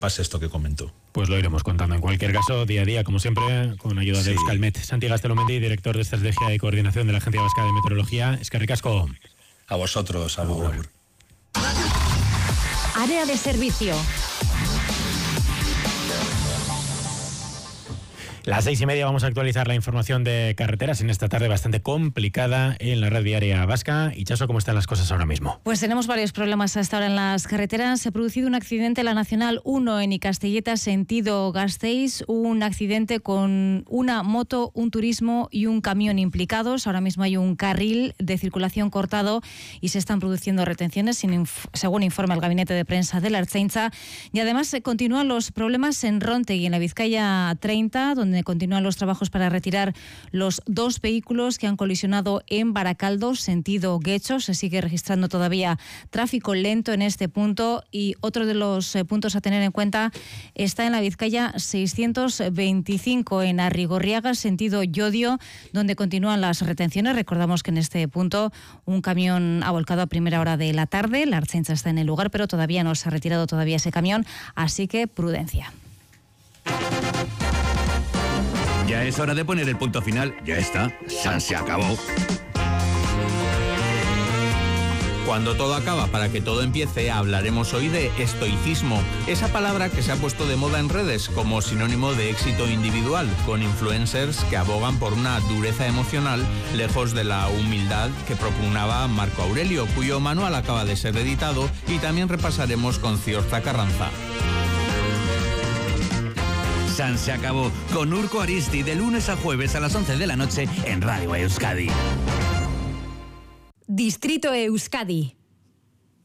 pase esto que comento. Pues lo iremos contando en cualquier caso, día a día, como siempre, con ayuda de Euskalmet. Santi Gaztelumendi, director de Estrategia y Coordinación de la Agencia Vasca de Meteorología. Eskerrik asko. A vosotros, agur. Área de servicio. Las 6:30 vamos a actualizar la información de carreteras en esta tarde bastante complicada en la red viaria vasca. Y Chaso, ¿cómo están las cosas ahora mismo? Pues tenemos varios problemas hasta ahora en las carreteras. Se ha producido un accidente en la Nacional 1 en Icastelleta, sentido Gasteiz. Un accidente con una moto, un turismo y un camión implicados. Ahora mismo hay un carril de circulación cortado y se están produciendo retenciones, según informa el gabinete de prensa de la Ertzaintza. Y además se continúan los problemas en Róntegui, en la Vizcaya 30, donde continúan los trabajos para retirar los 2 vehículos que han colisionado en Baracaldo, sentido Guecho. Se sigue registrando todavía tráfico lento en este punto, y otro de los puntos a tener en cuenta está en la Vizcaya 625 en Arrigorriaga, sentido Llodio, donde continúan las retenciones. Recordamos que en este punto un camión ha volcado a primera hora de la tarde. La Ertzaintza está en el lugar, pero todavía no se ha retirado todavía ese camión, así que prudencia. Ya es hora de poner el punto final. Ya está. Se acabó. Cuando todo acaba para que todo empiece, hablaremos hoy de estoicismo, esa palabra que se ha puesto de moda en redes como sinónimo de éxito individual, con influencers que abogan por una dureza emocional lejos de la humildad que propugnaba Marco Aurelio, cuyo manual acaba de ser editado, y también repasaremos con Ciorza Carranza. Se acabó con Urko Aristi, de lunes a jueves a las 11 de la noche en Radio Euskadi. Distrito Euskadi.